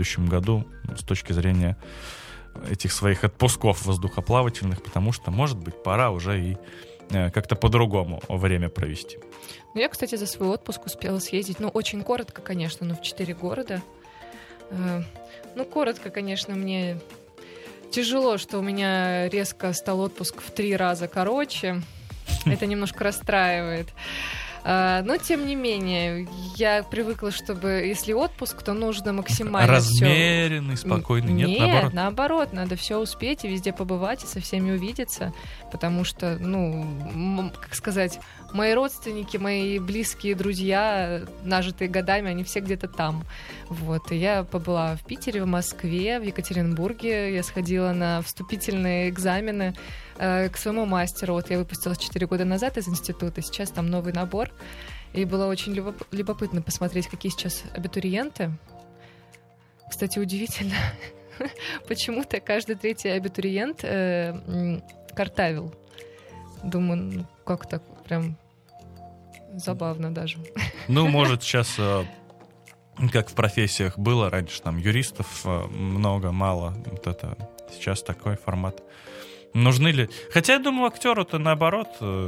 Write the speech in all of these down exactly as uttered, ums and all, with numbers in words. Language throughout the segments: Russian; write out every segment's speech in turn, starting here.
следующем году с точки зрения этих своих отпусков воздухоплавательных, потому что, может быть, пора уже и как-то по-другому время провести. Ну, я, кстати, за свой отпуск успела съездить, ну, очень коротко, конечно, но в четыре города. Ну, коротко, конечно, мне тяжело, что у меня резко стал отпуск в три раза короче. Это немножко расстраивает. Но, тем не менее, я привыкла, чтобы, если отпуск, то нужно максимально размеренный, все... спокойный. Нет, Нет, наоборот? наоборот, надо все успеть и везде побывать, и со всеми увидеться, потому что, ну, как сказать, мои родственники, мои близкие друзья, нажитые годами, они все где-то там. Вот, и я побыла в Питере, в Москве, в Екатеринбурге, я сходила на вступительные экзамены э, к своему мастеру. Вот я выпустилась четыре года назад из института, сейчас там новый набор. И было очень любопытно посмотреть, какие сейчас абитуриенты. Кстати, удивительно, почему-то каждый третий абитуриент э, картавил. Думаю, ну как так, прям забавно даже. Ну, может, сейчас, как в профессиях было раньше, там юристов много, мало. Вот это сейчас такой формат. Нужны ли... Хотя, я думаю, актеру-то наоборот...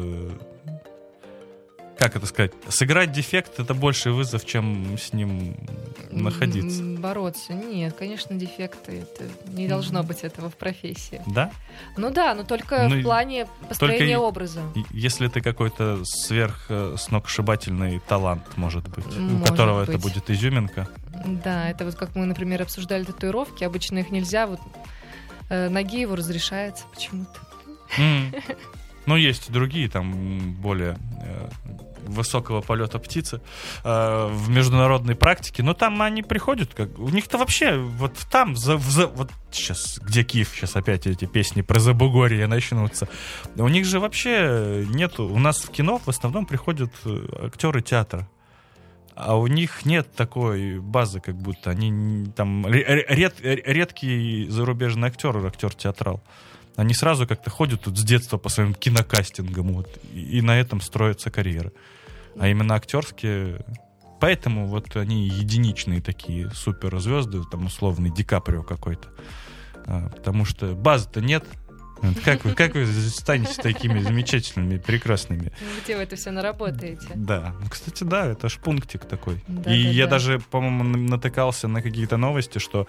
Как это сказать? Сыграть дефект — это больше вызов, чем с ним находиться. Бороться. Нет, конечно, дефекты. Это не должно быть этого в профессии. Да? Ну да, но только ну, в плане построения образа. Если ты какой-то сверх сногсшибательный талант, может быть, может у которого быть. Это будет изюминка. Да, это вот как мы, например, обсуждали татуировки. Обычно их нельзя. Вот э, Нагиеву разрешается почему-то. Mm. Ну, есть и другие, там, более э, высокого полета птицы э, в международной практике, но там они приходят, как у них-то вообще вот там, за, за, вот сейчас, где Киев, сейчас опять эти песни про Забугорье начнутся, у них же вообще нету, у нас в кино в основном приходят актеры театра, а у них нет такой базы, как будто они там ред, редкий зарубежный актер, актер-театрал. Они сразу как-то ходят тут с детства по своим кинокастингам, вот, и, и на этом строятся карьеры. А именно актерские... Поэтому вот они единичные такие суперзвезды, там условный Ди Каприо какой-то. А, потому что базы-то нет. Как вы, как вы станете такими замечательными, прекрасными? Где вы это все наработаете? Да. Кстати, да, это ж пунктик такой. Да, и да, я да. даже, по-моему, натыкался на какие-то новости, что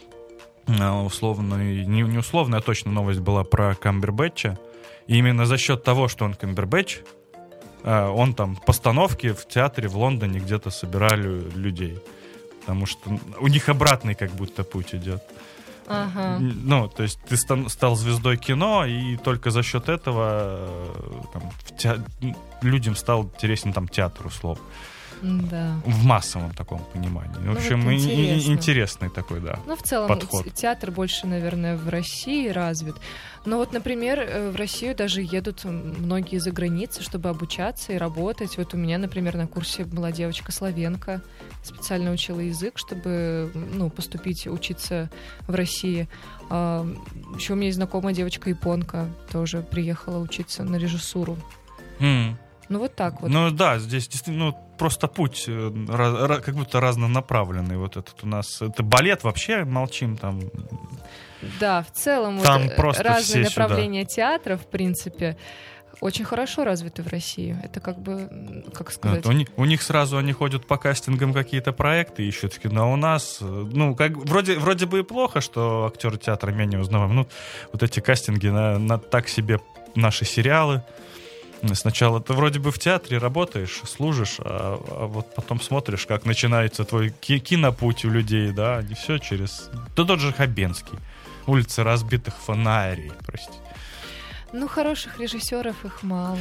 условно, не, не условно, а точно новость была про Камбербэтча. И именно за счет того, что он Камбербэтч, он там постановки в театре в Лондоне где-то собирали людей. Потому что у них обратный как будто путь идет. Ага. Ну, то есть ты стал звездой кино, и только за счет этого там, в те... людям стал интересен там театр, условно. Да. В массовом таком понимании. В ну, общем, вот и, интересно. и, интересный такой, да, Ну, в целом, подход. Театр больше, наверное, в России развит. Но вот, например, в Россию даже едут многие за границей, чтобы обучаться и работать. Вот у меня, например, на курсе была девочка Словенка, специально учила язык, чтобы, ну, поступить, учиться в России. А, еще у меня есть знакомая девочка-японка, тоже приехала учиться на режиссуру. Mm. Ну, вот так вот. Ну, да, здесь действительно, ну, просто путь раз, как будто разнонаправленный. Вот этот у нас... Это балет вообще, молчим там. Да, в целом там вот просто разные все направления сюда. театра, в принципе, очень хорошо развиты в России. Это как бы, как сказать... Вот, у, них, у них сразу они ходят по кастингам какие-то проекты ищут, но у нас, ну, как вроде, вроде бы и плохо, что актеры театра менее узнаваемы. Ну, вот эти кастинги на, на так себе наши сериалы. Сначала ты вроде бы в театре работаешь, служишь, а, а вот потом смотришь, как начинается твой ки- кинопуть у людей, да, не все через... Да тот же Хабенский. Улицы разбитых фонарей, простите. Ну, хороших режиссеров их мало.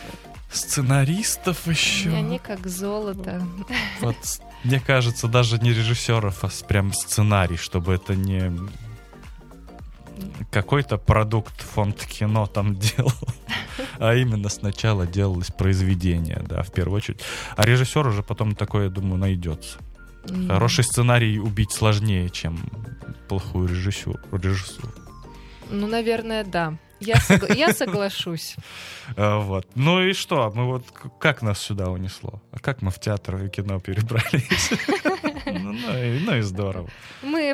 Сценаристов еще. Они как золото. Вот, мне кажется, даже не режиссеров, а прям сценарий, чтобы это не какой-то продукт фонд кино там делал, а именно сначала делалось произведение, да, в первую очередь. А режиссер уже потом такое, я думаю, найдется. Mm. Хороший сценарий убить сложнее, чем плохую режиссуру. режиссуру. Ну, наверное, да. Я, согла- я соглашусь. Вот. Ну и что? Мы вот как нас сюда унесло? А как мы в театр и кино перебрались? Ну и здорово. Мы